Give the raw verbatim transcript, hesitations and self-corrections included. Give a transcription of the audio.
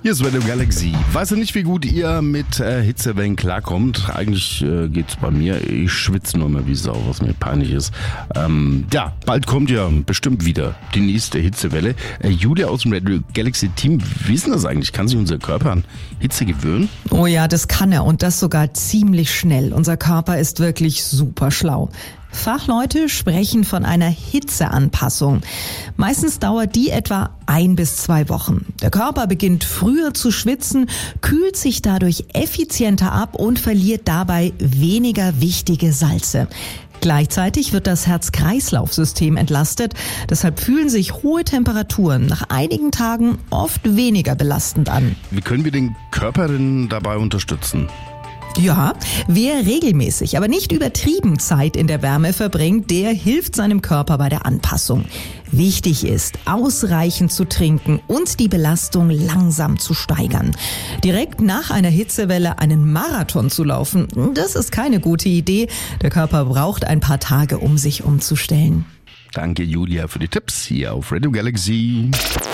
Hier ist Radio Galaxy. Weiß ja nicht, wie gut ihr mit äh, Hitzewellen klarkommt. Eigentlich äh, geht's bei mir. Ich schwitze nur mal wie Sau, was mir peinlich ist. Ähm, ja, bald kommt ja bestimmt wieder die nächste Hitzewelle. Äh, Julia aus dem Radio Galaxy Team, wie ist denn das eigentlich? Kann sich unser Körper an Hitze gewöhnen? Oh ja, das kann er und das sogar ziemlich schnell. Unser Körper ist wirklich super schlau. Fachleute sprechen von einer Hitzeanpassung. Meistens dauert die etwa ein bis zwei Wochen. Der Körper beginnt früher zu schwitzen, kühlt sich dadurch effizienter ab und verliert dabei weniger wichtige Salze. Gleichzeitig wird das Herz-Kreislauf-System entlastet. Deshalb fühlen sich hohe Temperaturen nach einigen Tagen oft weniger belastend an. Wie können wir den Körper denn dabei unterstützen? Ja, wer regelmäßig, aber nicht übertrieben Zeit in der Wärme verbringt, der hilft seinem Körper bei der Anpassung. Wichtig ist, ausreichend zu trinken und die Belastung langsam zu steigern. Direkt nach einer Hitzewelle einen Marathon zu laufen, das ist keine gute Idee. Der Körper braucht ein paar Tage, um sich umzustellen. Danke, Julia, für die Tipps hier auf Radio Galaxy.